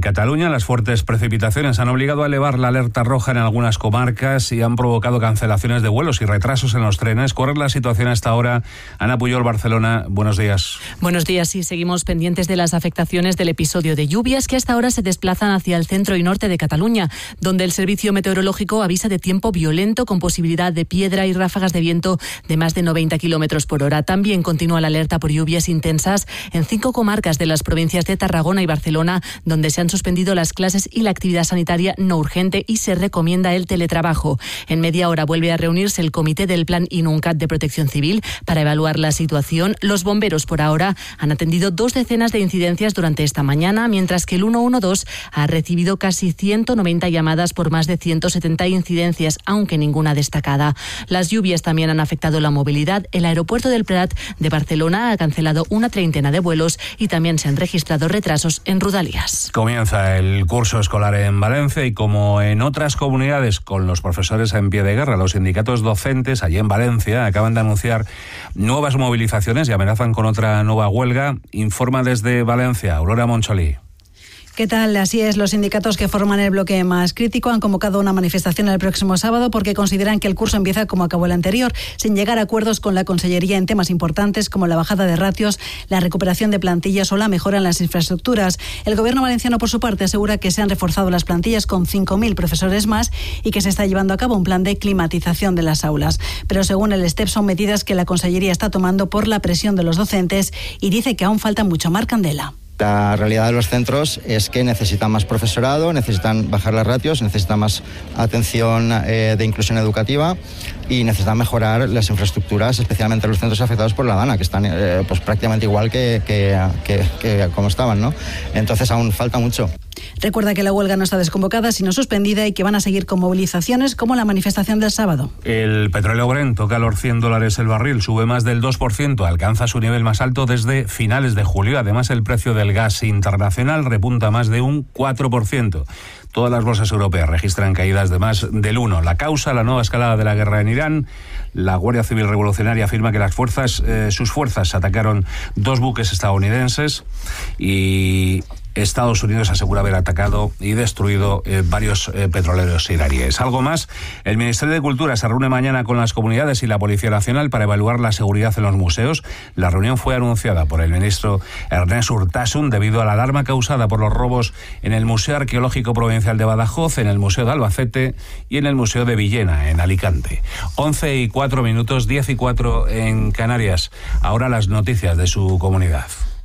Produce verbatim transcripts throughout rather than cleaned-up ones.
Cataluña, las fuertes precipitaciones han obligado a elevar la alerta roja en algunas comarcas y han provocado cancelaciones de vuelos y retrasos en los trenes. ¿Cuál es la situación hasta ahora? Ana Puyol, Barcelona, buenos días. Buenos días, y seguimos pendientes de las afectaciones del episodio de lluvias que hasta ahora se desplazan hacia el centro y norte de Cataluña, donde el Servicio Meteorológico avisa de tiempo violento con posibilidad de piedra y ráfagas de viento de más de noventa kilómetros por hora. También continúa la alerta por lluvias intensas en cinco comarcas de las provincias de Tarragona y Barcelona, donde se han suspendido las clases y la actividad sanitaria no urgente y se recomienda el teletrabajo. En media hora vuelve a reunirse el comité del Plan INUNCAT de Protección Civil para evaluar la situación. Los bomberos por ahora han atendido dos decenas de incidencias durante esta mañana, mientras que el ciento doce ha recibido casi ciento noventa llamadas por más de ciento setenta incidencias, aunque ninguna destacada. Las lluvias también han afectado la movilidad. El aeropuerto del Prat de Barcelona ha cancelado una treintena de vuelos y también se han registrado retrasos en Rodalies. Comienza el curso escolar en Valencia y, como en otras comunidades con los profesores en pie de guerra, los sindicatos docentes allí en Valencia acaban de anunciar nuevas movilizaciones y amenazan con otra nueva huelga. Informa desde Valencia Aurora Moncholí. ¿Qué tal? Así es, los sindicatos que forman el bloque más crítico han convocado una manifestación el próximo sábado porque consideran que el curso empieza como acabó el anterior, sin llegar a acuerdos con la Consellería en temas importantes como la bajada de ratios, la recuperación de plantillas o la mejora en las infraestructuras. El Gobierno valenciano, por su parte, asegura que se han reforzado las plantillas con cinco mil profesores más y que se está llevando a cabo un plan de climatización de las aulas. Pero según el S T E P son medidas que la Consellería está tomando por la presión de los docentes y dice que aún falta mucho. Marc Candela. La realidad de los centros es que necesitan más profesorado, necesitan bajar las ratios, necesitan más atención eh, de inclusión educativa y necesitan mejorar las infraestructuras, especialmente los centros afectados por la DANA, que están eh, pues prácticamente igual que, que, que, que como estaban, ¿no? Entonces aún falta mucho. Recuerda que la huelga no está desconvocada, sino suspendida, y que van a seguir con movilizaciones como la manifestación del sábado. El petróleo Brent toca los cien dólares el barril, sube más del dos por ciento, alcanza su nivel más alto desde finales de julio. Además, el precio del gas internacional repunta más de un cuatro por ciento. Todas las bolsas europeas registran caídas de más del uno por ciento. La causa, la nueva escalada de la guerra en Irán. La Guardia Civil Revolucionaria afirma que las fuerzas, eh, sus fuerzas atacaron dos buques estadounidenses y Estados Unidos asegura haber atacado y destruido eh, varios eh, petroleros iraníes. Algo más, el Ministerio de Cultura se reúne mañana con las comunidades y la Policía Nacional para evaluar la seguridad en los museos. La reunión fue anunciada por el ministro Ernest Urtasun debido a la alarma causada por los robos en el Museo Arqueológico Provincial de Badajoz, en el Museo de Albacete y en el Museo de Villena, en Alicante. once y cuatro minutos, diez y cuatro en Canarias. Ahora las noticias de su comunidad.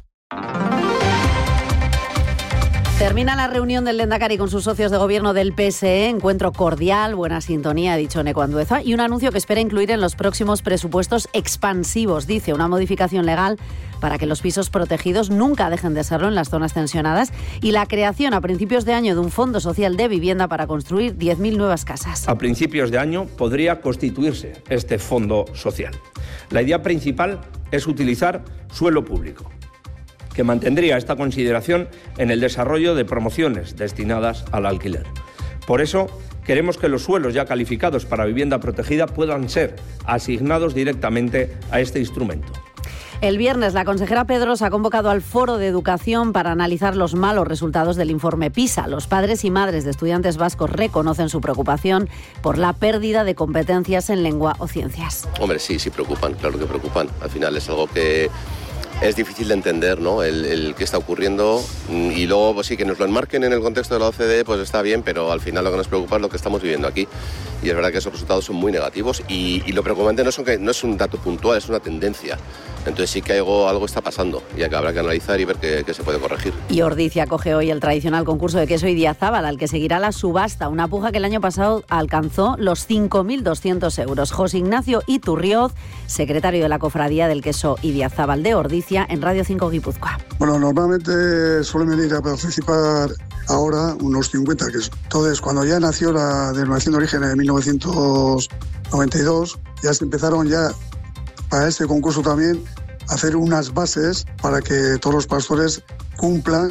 Termina la reunión del Lehendakari con sus socios de gobierno del P S E, encuentro cordial, buena sintonía, ha dicho Neco Andueza, y un anuncio que espera incluir en los próximos presupuestos expansivos, dice, una modificación legal para que los pisos protegidos nunca dejen de serlo en las zonas tensionadas y la creación a principios de año de un fondo social de vivienda para construir diez mil nuevas casas. A principios de año podría constituirse este fondo social. La idea principal es utilizar suelo público, que mantendría esta consideración en el desarrollo de promociones destinadas al alquiler. Por eso, queremos que los suelos ya calificados para vivienda protegida puedan ser asignados directamente a este instrumento. El viernes, la consejera Pedros ha convocado al Foro de Educación para analizar los malos resultados del informe PISA. Los padres y madres de estudiantes vascos reconocen su preocupación por la pérdida de competencias en lengua o ciencias. Hombre, sí, sí preocupan, claro que preocupan. Al final es algo que es difícil de entender, ¿no? El, el que está ocurriendo, y luego pues sí, que nos lo enmarquen en el contexto de la O C D E, pues está bien, pero al final lo que nos preocupa es lo que estamos viviendo aquí, y es verdad que esos resultados son muy negativos y, y lo preocupante no, son que, no es un dato puntual, es una tendencia. Entonces sí que algo, algo está pasando y habrá que analizar y ver qué, qué se puede corregir. Y Ordizia acoge hoy el tradicional concurso de queso Idiazábal, al que seguirá la subasta, una puja que el año pasado alcanzó los cinco mil doscientos euros. José Ignacio Iturrioz, secretario de la Cofradía del Queso Idiazábal de Ordizia, en Radio cinco Guipúzcoa. Bueno, normalmente suelen venir a participar ahora unos cincuenta, que es, entonces cuando ya nació la denominación de origen en mil novecientos noventa y dos, ya se empezaron ya para este concurso también a hacer unas bases para que todos los pastores cumplan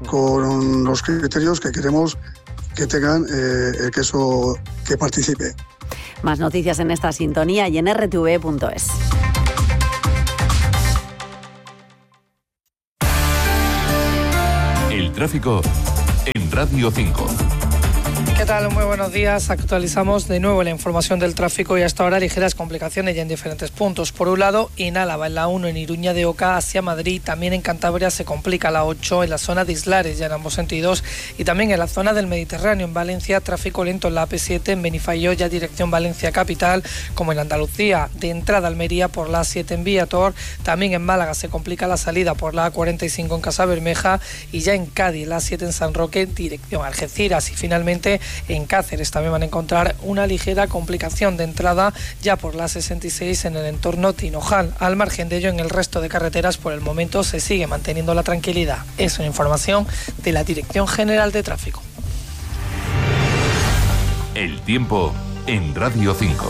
con los criterios que queremos que tengan eh, el queso que participe. Más noticias en esta sintonía y en erre te ve punto es. El tráfico en Radio cinco. ¿Qué tal? Muy buenos días. Actualizamos de nuevo la información del tráfico y hasta ahora ligeras complicaciones ya en diferentes puntos. Por un lado, en Álava, en la uno, en Iruña de Oca hacia Madrid. También en Cantabria se complica la ocho, en la zona de Islares, ya en ambos sentidos. Y también en la zona del Mediterráneo, en Valencia, tráfico lento en la A P siete, en Benifayó, ya dirección Valencia capital, como en Andalucía, de entrada a Almería por la A siete en Viator. También en Málaga se complica la salida por la A cuarenta y cinco en Casabermeja. Y ya en Cádiz, la A siete en San Roque, dirección Algeciras. Y finalmente, en Cáceres también van a encontrar una ligera complicación de entrada ya por la sesenta y seis en el entorno Tinojal. Al margen de ello, en el resto de carreteras por el momento se sigue manteniendo la tranquilidad. Es una información de la Dirección General de Tráfico. El tiempo en Radio cinco.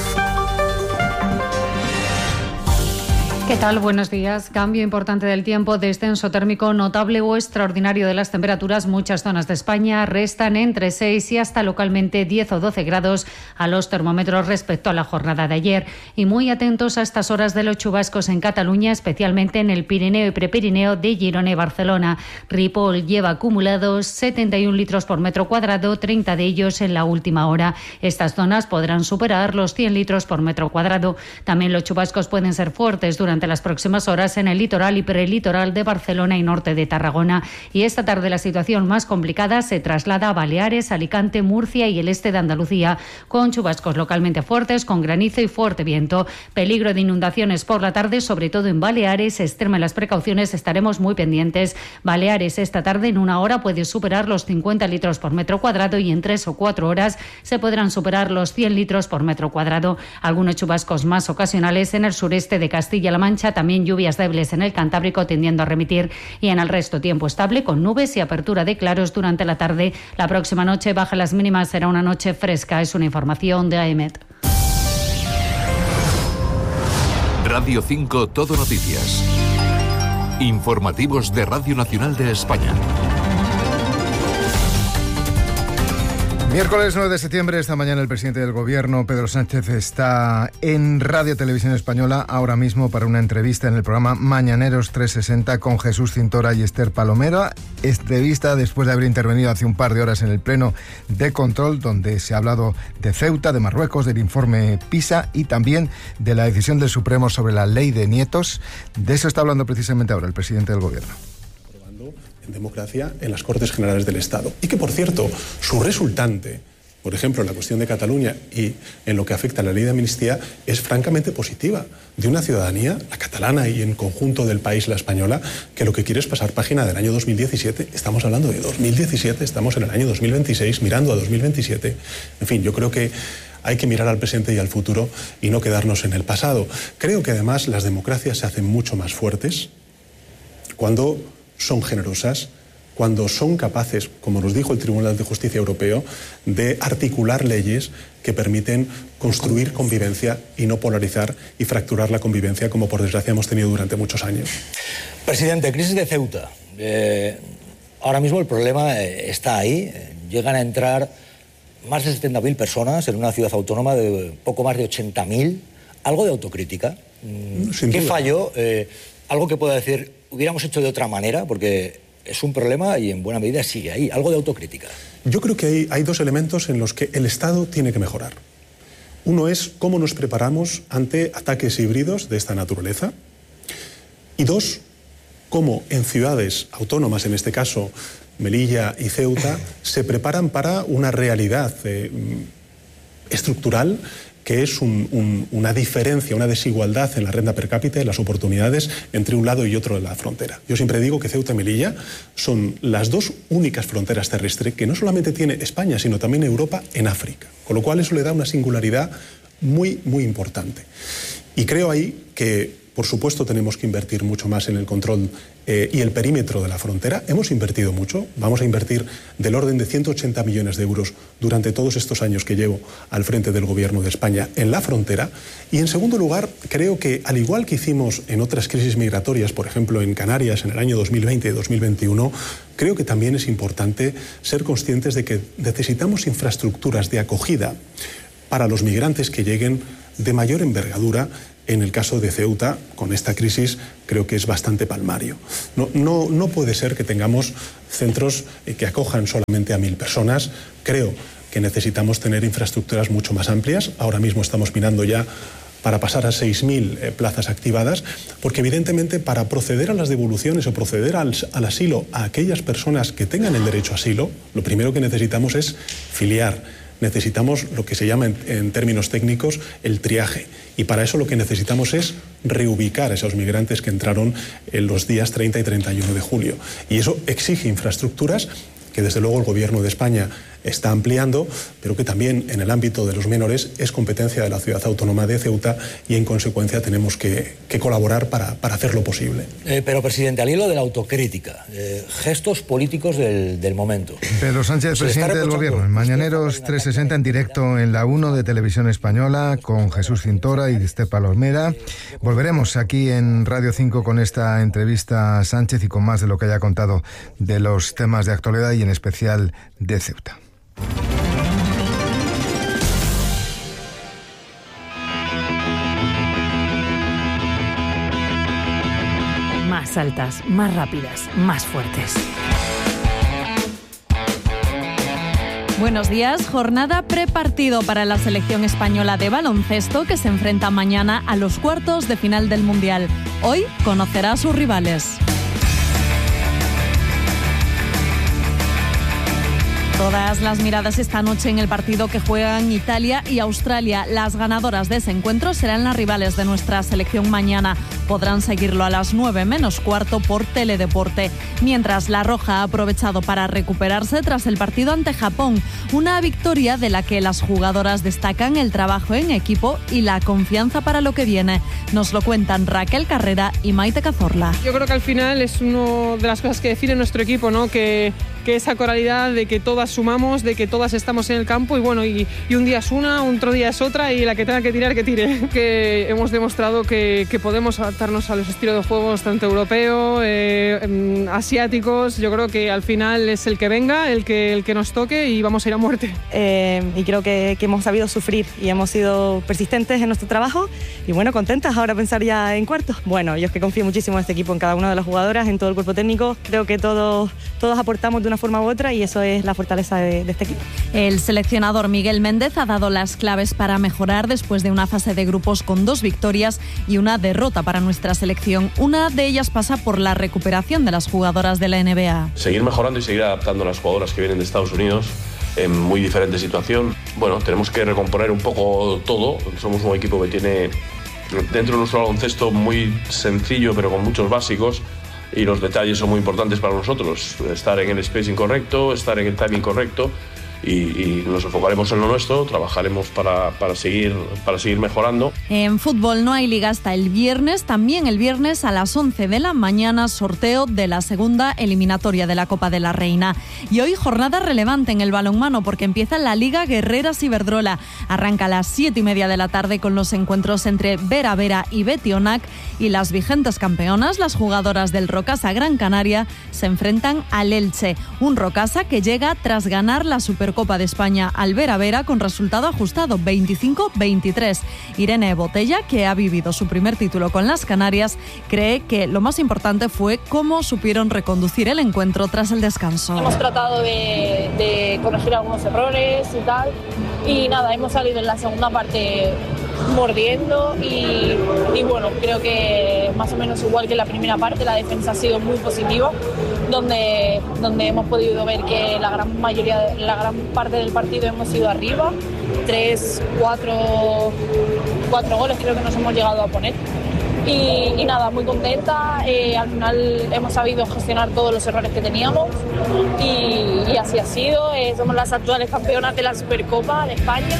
¿Qué tal? Buenos días. Cambio importante del tiempo, descenso térmico notable o extraordinario de las temperaturas. Muchas zonas de España restan entre seis y hasta localmente diez o doce grados a los termómetros respecto a la jornada de ayer. Y muy atentos a estas horas de los chubascos en Cataluña, especialmente en el Pirineo y Prepirineo de Girona y Barcelona. Ripoll lleva acumulados setenta y un litros por metro cuadrado, treinta de ellos en la última hora. Estas zonas podrán superar los cien litros por metro cuadrado. También los chubascos pueden ser fuertes durante Durante las próximas horas en el litoral y prelitoral de Barcelona y norte de Tarragona. Y esta tarde la situación más complicada se traslada a Baleares, Alicante, Murcia y el este de Andalucía, con chubascos localmente fuertes, con granizo y fuerte viento. Peligro de inundaciones por la tarde, sobre todo en Baleares. Extremen las precauciones, estaremos muy pendientes. Baleares esta tarde en una hora puede superar los cincuenta litros por metro cuadrado y en tres o cuatro horas se podrán superar los cien litros por metro cuadrado. Algunos chubascos más ocasionales en el sureste de Castilla-La Mancha, también lluvias débiles en el Cantábrico tendiendo a remitir, y en el resto tiempo estable con nubes y apertura de claros durante la tarde. La próxima noche bajan las mínimas, será una noche fresca. Es una información de A E M E T. Radio cinco Todo Noticias. Informativos de Radio Nacional de España. Miércoles nueve de septiembre, esta mañana el presidente del Gobierno, Pedro Sánchez, está en Radio Televisión Española ahora mismo para una entrevista en el programa Mañaneros trescientos sesenta con Jesús Cintora y Esther Palomera. Entrevista después de haber intervenido hace un par de horas en el Pleno de Control, donde se ha hablado de Ceuta, de Marruecos, del informe PISA y también de la decisión del Supremo sobre la ley de nietos. De eso está hablando precisamente ahora el presidente del Gobierno. En democracia en las Cortes Generales del Estado. Y que, por cierto, su resultante, por ejemplo, en la cuestión de Cataluña y en lo que afecta a la ley de amnistía, es francamente positiva. De una ciudadanía, la catalana y en conjunto del país, la española, que lo que quiere es pasar página del año dos mil diecisiete. Estamos hablando de dos mil diecisiete, estamos en el año dos mil veintiséis, mirando a dos mil veintisiete. En fin, yo creo que hay que mirar al presente y al futuro y no quedarnos en el pasado. Creo que además las democracias se hacen mucho más fuertes cuando son generosas, cuando son capaces, como nos dijo el Tribunal de Justicia Europeo, de articular leyes que permiten construir convivencia y no polarizar y fracturar la convivencia, como por desgracia hemos tenido durante muchos años. Presidente, crisis de Ceuta. Eh, ahora mismo el problema está ahí. Llegan a entrar más de setenta mil personas en una ciudad autónoma de poco más de ochenta mil. Algo de autocrítica. Sin ¿Qué duda. falló? Eh, algo que pueda decir, hubiéramos hecho de otra manera, porque es un problema y en buena medida sigue ahí. Algo de autocrítica. Yo creo que hay, hay dos elementos en los que el Estado tiene que mejorar. Uno es cómo nos preparamos ante ataques híbridos de esta naturaleza. Y dos, cómo en ciudades autónomas, en este caso Melilla y Ceuta, se preparan para una realidad eh, estructural que es un, un, una diferencia, una desigualdad en la renta per cápita y las oportunidades entre un lado y otro de la frontera. Yo siempre digo que Ceuta y Melilla son las dos únicas fronteras terrestres que no solamente tiene España, sino también Europa en África. Con lo cual eso le da una singularidad muy, muy importante. Y creo ahí que, por supuesto, tenemos que invertir mucho más en el control eh, y el perímetro de la frontera. Hemos invertido mucho, vamos a invertir del orden de ciento ochenta millones de euros durante todos estos años que llevo al frente del Gobierno de España en la frontera. Y en segundo lugar, creo que al igual que hicimos en otras crisis migratorias, por ejemplo en Canarias en el año dos mil veinte y dos mil veintiuno, creo que también es importante ser conscientes de que necesitamos infraestructuras de acogida para los migrantes que lleguen de mayor envergadura. En el caso de Ceuta, con esta crisis, creo que es bastante palmario. No, no, no puede ser que tengamos centros que acojan solamente a mil personas. Creo que necesitamos tener infraestructuras mucho más amplias. Ahora mismo estamos mirando ya para pasar a seis mil eh, plazas activadas, porque evidentemente para proceder a las devoluciones o proceder al, al asilo a aquellas personas que tengan el derecho a asilo, lo primero que necesitamos es filiar. Necesitamos lo que se llama en, en términos técnicos el triaje, y para eso lo que necesitamos es reubicar a esos migrantes que entraron en los días treinta y treinta y uno de julio, y eso exige infraestructuras que desde luego el Gobierno de España está ampliando, pero que también en el ámbito de los menores es competencia de la Ciudad Autónoma de Ceuta, y en consecuencia tenemos que, que colaborar para, para hacerlo posible. Eh, pero, presidente, al hilo de la autocrítica, eh, gestos políticos del, del momento. Pedro Sánchez, presidente del Gobierno, en Mañaneros trescientos sesenta en directo en la uno de Televisión Española, con Jesús Cintora y Esther Palomera. Volveremos aquí en Radio cinco con esta entrevista a Sánchez y con más de lo que haya contado de los temas de actualidad y en especial de Ceuta. Más altas, más rápidas, más fuertes. Buenos días. Jornada prepartido para la selección española de baloncesto, que se enfrenta mañana a los cuartos de final del Mundial. Hoy conocerá a sus rivales. Todas las miradas esta noche en el partido que juegan Italia y Australia. Las ganadoras de ese encuentro serán las rivales de nuestra selección mañana. Podrán seguirlo a las nueve menos cuarto por Teledeporte. Mientras, la Roja ha aprovechado para recuperarse tras el partido ante Japón. Una victoria de la que las jugadoras destacan el trabajo en equipo y la confianza para lo que viene. Nos lo cuentan Raquel Carrera y Maite Cazorla. Yo creo que al final es una de las cosas que define nuestro equipo, ¿no? Que, que esa coralidad de que todas sumamos, de que todas estamos en el campo, y bueno, y, y un día es una, otro día es otra, y la que tenga que tirar, que tire. Que hemos demostrado que, que podemos adaptarnos a los estilos de juegos tanto europeo, eh, asiáticos. Yo creo que al final es el que venga, el que, el que nos toque, y vamos a ir a muerte. Eh, y creo que, que hemos sabido sufrir y hemos sido persistentes en nuestro trabajo, y bueno, contentas ahora pensar ya en cuartos. Bueno, yo es que confío muchísimo en este equipo, en cada una de las jugadoras, en todo el cuerpo técnico. Creo que todos, todos aportamos de una forma u otra, y eso es la fortaleza de, de este equipo. El seleccionador Miguel Méndez ha dado las claves para mejorar después de una fase de grupos con dos victorias y una derrota para nuestra selección. Una de ellas pasa por la recuperación de las jugadoras de la N B A. Seguir mejorando y seguir adaptando a las jugadoras que vienen de Estados Unidos en muy diferente situación. Bueno, tenemos que recomponer un poco todo. Somos un equipo que tiene dentro de nuestro baloncesto muy sencillo, pero con muchos básicos, y los detalles son muy importantes para nosotros. Estar en el spacing correcto, estar en el timing correcto, y, y nos enfocaremos en lo nuestro, trabajaremos para, para, seguir, para seguir mejorando. En fútbol no hay liga hasta el viernes. También el viernes a las once de la mañana, sorteo de la segunda eliminatoria de la Copa de la Reina. Y hoy jornada relevante en el balonmano, porque empieza la Liga Guerreras Iberdrola. Arranca a las siete y media de la tarde con los encuentros entre Vera Vera y Betionac, y las vigentes campeonas, las jugadoras del Rocasa Gran Canaria, se enfrentan al Elche. Un Rocasa que llega tras ganar la Supercopa de España al Vera Vera con resultado ajustado veinticinco veintitrés. Irene Botella, que ha vivido su primer título con las Canarias, cree que lo más importante fue cómo supieron reconducir el encuentro tras el descanso. Hemos tratado de, de corregir algunos errores y tal, y nada, hemos salido en la segunda parte mordiendo, y, y bueno, creo que más o menos igual que la primera parte, la defensa ha sido muy positiva, donde, donde hemos podido ver que la gran mayoría, la gran parte del partido hemos ido arriba, tres, cuatro, cuatro goles creo que nos hemos llegado a poner. Y, y nada, muy contenta, eh, al final hemos sabido gestionar todos los errores que teníamos, y, y así ha sido. Eh, somos las actuales campeonas de la Supercopa de España.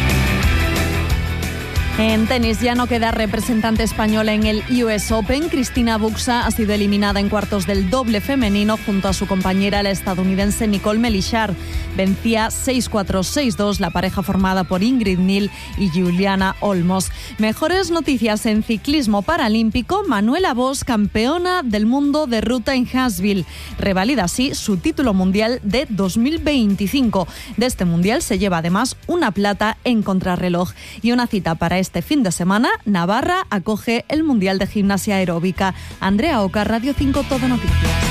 En tenis ya no queda representante española en el U S Open. Cristina Buxa ha sido eliminada en cuartos del doble femenino junto a su compañera, la estadounidense Nicole Melichar. Vencía seis cuatro seis dos la pareja formada por Ingrid Nil y Juliana Olmos. Mejores noticias en ciclismo paralímpico. Manuela Bosch, campeona del mundo de ruta en Huntsville. Revalida así su título mundial de dos mil veinticinco. De este mundial se lleva además una plata en contrarreloj. Y una cita para este este fin de semana, Navarra acoge el Mundial de Gimnasia Aeróbica. Andrea Oca, Radio cinco, Todo Noticias.